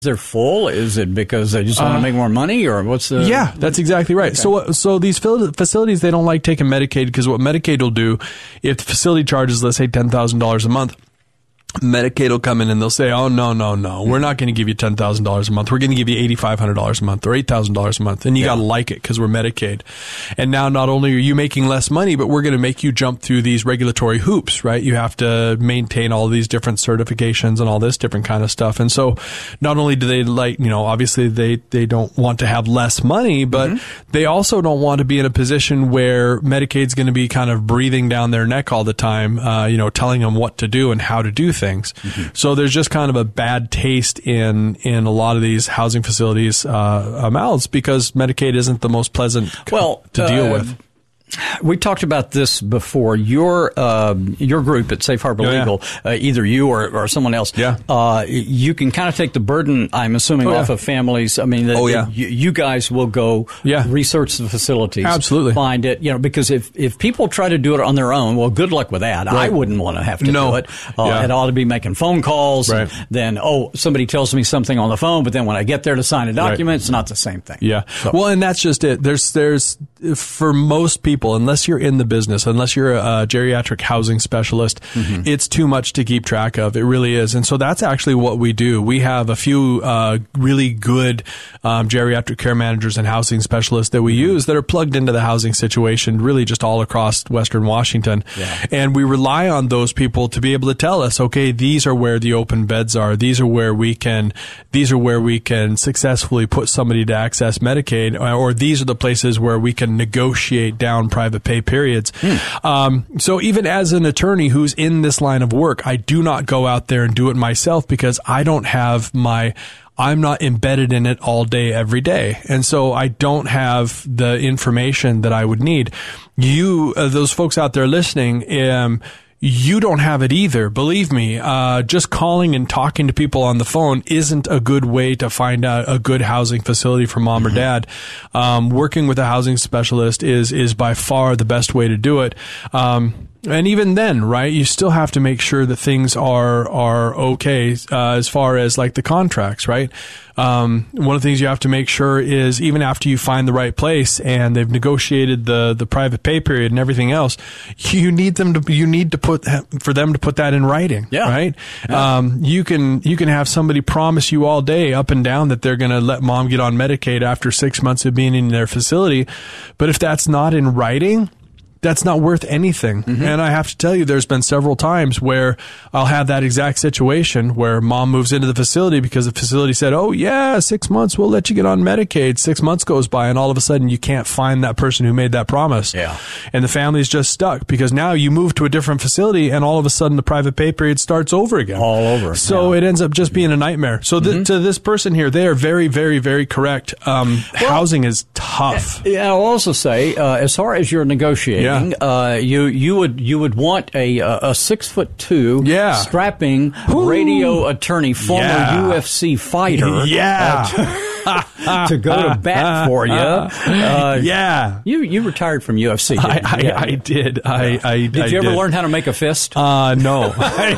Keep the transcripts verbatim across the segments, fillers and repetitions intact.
They're full? Is it because they just want to uh, make more money, or what's the... Yeah, that's exactly right. Okay. So so these facilities, they don't like taking Medicaid, because what Medicaid will do, if the facility charges, let's say, ten thousand dollars a month, Medicaid will come in and they'll say, oh, no, no, no, we're not going to give you ten thousand dollars a month. We're going to give you eight thousand five hundred dollars a month or eight thousand dollars a month. And you yeah. got to like it because we're Medicaid. And now not only are you making less money, but we're going to make you jump through these regulatory hoops, right? You have to maintain all these different certifications and all this different kind of stuff. And so not only do they like, you know, obviously they, they don't want to have less money, but mm-hmm. they also don't want to be in a position where Medicaid's going to be kind of breathing down their neck all the time, uh, you know, telling them what to do and how to do things. Things. Mm-hmm. So there's just kind of a bad taste in in a lot of these housing facilities' uh, mouths, because Medicaid isn't the most pleasant well, to deal uh, with. We talked about this before. Your uh, your group at Safe Harbor oh, Legal, yeah. uh, either you or, or someone else, yeah. uh, you can kind of take the burden, I'm assuming, oh, off yeah. of families. I mean, oh, the, yeah. you, you guys will go yeah. research the facilities, absolutely, find it. You know, because if if people try to do it on their own, well, good luck with that. Right. I wouldn't want to have to no. do it. Uh, yeah. It ought to be making phone calls. Right. And then, oh, somebody tells me something on the phone, but then when I get there to sign a document, right. it's not the same thing. Yeah. So. Well, and that's just it. There's there's for most people, unless you're in the business, unless you're a geriatric housing specialist, mm-hmm. it's too much to keep track of. It really is. And so that's actually what we do. We have a few uh, really good um, geriatric care managers and housing specialists that we mm-hmm. use that are plugged into the housing situation really just all across Western Washington. Yeah. And we rely on those people to be able to tell us, okay, these are where the open beds are. These are where we can, these are where we can successfully put somebody to access Medicaid, or, or these are the places where we can negotiate down private pay periods. Mm. Um, so even as an attorney who's in this line of work, I do not go out there and do it myself, because I don't have my, I'm not embedded in it all day, every day. And so I don't have the information that I would need. You, uh, those folks out there listening, um, you don't have it either. Believe me, uh, just calling and talking to people on the phone isn't a good way to find out a good housing facility for mom mm-hmm. or dad. Um, working with a housing specialist is, is by far the best way to do it. Um, And even then, right, you still have to make sure that things are are okay uh, as far as like the contracts, right? Um, one of the things you have to make sure is even after you find the right place and they've negotiated the the private pay period and everything else, you need them to you need to put for them to put that in writing, yeah. right? Yeah. Um, you can you can have somebody promise you all day up and down that they're going to let mom get on Medicaid after six months of being in their facility, but if that's not in writing, that's not worth anything. Mm-hmm. And I have to tell you, there's been several times where I'll have that exact situation where mom moves into the facility because the facility said, oh, yeah, six months, we'll let you get on Medicaid. Six months goes by, and all of a sudden you can't find that person who made that promise. Yeah. And the family's just stuck because now you move to a different facility, and all of a sudden the private pay period starts over again. All over. So yeah. it ends up just being a nightmare. So th- mm-hmm. to this person here, they are very, very, very correct. Um, well, housing is tough. Yeah, I'll also say, uh, as far as you're negotiating, yeah. uh, you you would you would want a a six foot two, yeah. strapping Ooh. radio attorney, former yeah. U F C fighter, yeah, uh, to, to go to bat for you. Uh, yeah, you you retired from U F C. I, I, yeah. I did. I, I did you I ever did. learn how to make a fist? Uh, no,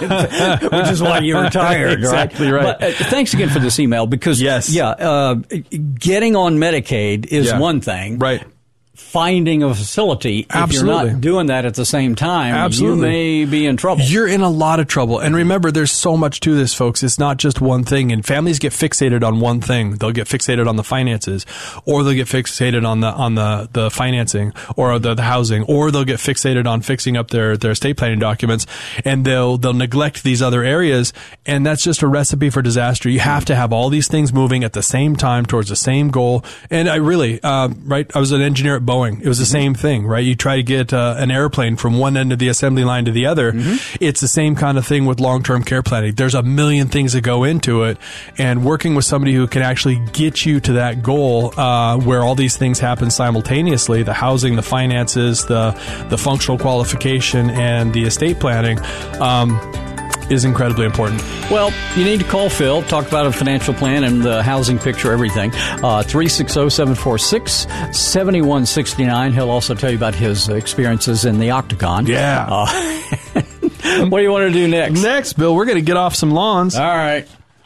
which is why you retired. Exactly right. right. But, uh, thanks again for this email because yes, yeah, uh, getting on Medicaid is yeah. one thing, right? Finding a facility, Absolutely. if you're not doing that at the same time, Absolutely. you may be in trouble. You're in a lot of trouble. And remember, there's so much to this, folks. It's not just one thing. And families get fixated on one thing. They'll get fixated on the finances, or they'll get fixated on the on the, the financing or the, the housing, or they'll get fixated on fixing up their, their estate planning documents, and they'll they'll neglect these other areas. And that's just a recipe for disaster. You have to have all these things moving at the same time towards the same goal. And I really, um, right, I was an engineer at Boeing. It was the mm-hmm. same thing, right? You try to get uh, an airplane from one end of the assembly line to the other. Mm-hmm. It's the same kind of thing with long-term care planning. There's a million things that go into it, and working with somebody who can actually get you to that goal uh, where all these things happen simultaneously, the housing, the finances, the, the functional qualification, and the estate planning, um, is incredibly important. Well, you need to call Phil, talk about a financial plan and the housing picture, everything. Uh, three six zero, seven four six, seven one six nine. He'll also tell you about his experiences in the Octagon. Yeah. Uh, what do you want to do next? Next, Bill, we're going to get off some lawns. All right.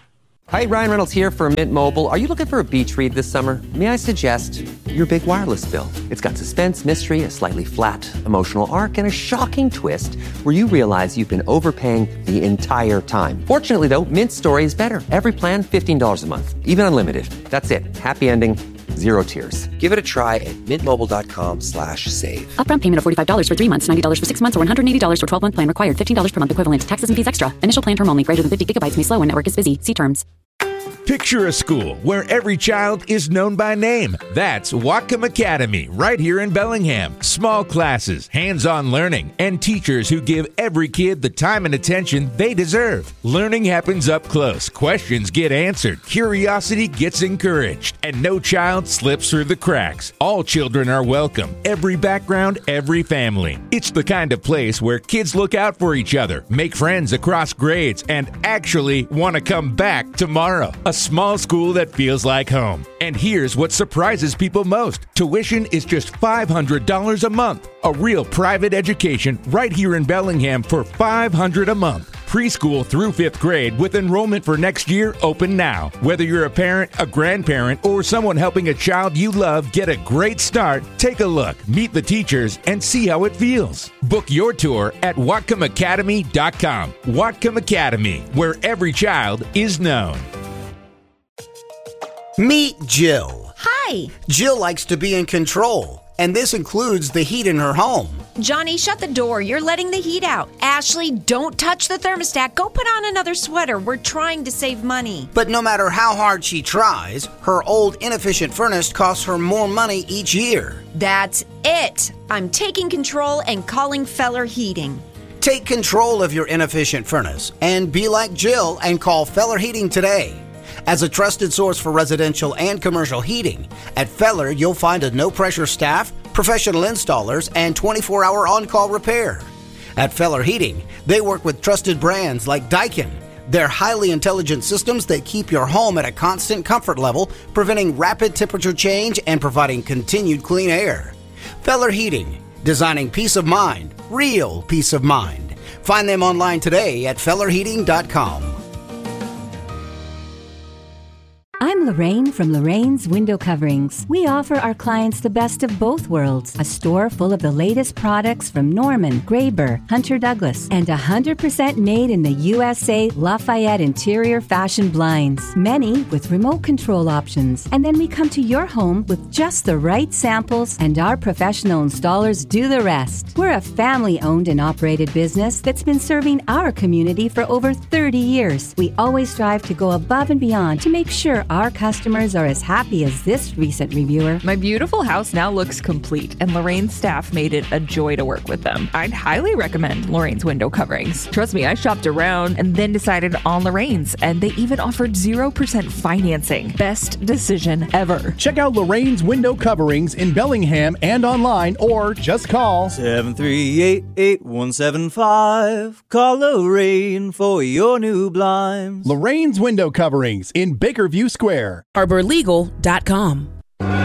Hi, Ryan Reynolds here for Mint Mobile. Are you looking for a beach read this summer? May I suggest your big wireless bill? It's got suspense, mystery, a slightly flat, emotional arc, and a shocking twist where you realize you've been overpaying the entire time. Fortunately, though, Mint's story is better. Every plan, fifteen dollars a month. Even unlimited. That's it. Happy ending. Zero tears. Give it a try at mintmobile.com slash save. Upfront payment of forty-five dollars for three months, ninety dollars for six months, or one hundred eighty dollars for twelve-month plan required. fifteen dollars per month equivalent. Taxes and fees extra. Initial plan term only. Greater than fifty gigabytes may slow when network is busy. See terms. Picture a school where every child is known by name. That's Whatcom Academy, right here in Bellingham. Small classes, hands-on learning, and teachers who give every kid the time and attention they deserve. Learning happens up close. Questions get answered. Curiosity gets encouraged. And no child slips through the cracks. All children are welcome. Every background, every family. It's the kind of place where kids look out for each other, make friends across grades, and actually want to come back tomorrow. A small school that feels like home. And here's what surprises people most. Tuition is just five hundred dollars a month. A real private education right here in Bellingham for five hundred dollars a month. Preschool through fifth grade with enrollment for next year open now. Whether you're a parent, a grandparent, or someone helping a child you love get a great start, take a look, meet the teachers, and see how it feels. Book your tour at whatcom academy dot com. Whatcom Academy, where every child is known. Meet Jill. Hi. Jill likes to be in control, and this includes the heat in her home. Johnny, shut the door. You're letting the heat out. Ashley, don't touch the thermostat. Go put on another sweater. We're trying to save money. But no matter how hard she tries, her old inefficient furnace costs her more money each year. That's it. I'm taking control and calling Feller Heating. Take control of your inefficient furnace and be like Jill and call Feller Heating today. As a trusted source for residential and commercial heating, at Feller you'll find a no-pressure staff, professional installers, and twenty-four hour on-call repair. At Feller Heating, they work with trusted brands like Daikin. They're highly intelligent systems that keep your home at a constant comfort level, preventing rapid temperature change and providing continued clean air. Feller Heating, designing peace of mind, real peace of mind. Find them online today at feller heating dot com. I'm Lorraine from Lorraine's Window Coverings. We offer our clients the best of both worlds. A store full of the latest products from Norman, Graber, Hunter Douglas, and one hundred percent made in the U S A Lafayette interior fashion blinds. Many with remote control options. And then we come to your home with just the right samples, and our professional installers do the rest. We're a family-owned and operated business that's been serving our community for over thirty years. We always strive to go above and beyond to make sure our customers are as happy as this recent reviewer. My beautiful house now looks complete, and Lorraine's staff made it a joy to work with them. I'd highly recommend Lorraine's Window Coverings. Trust me, I shopped around and then decided on Lorraine's, and they even offered zero percent financing. Best decision ever. Check out Lorraine's Window Coverings in Bellingham and online, or just call seven three eight, eight one seven five. Call Lorraine for your new blinds. Lorraine's Window Coverings in Bakerview Square. arbor legal dot com.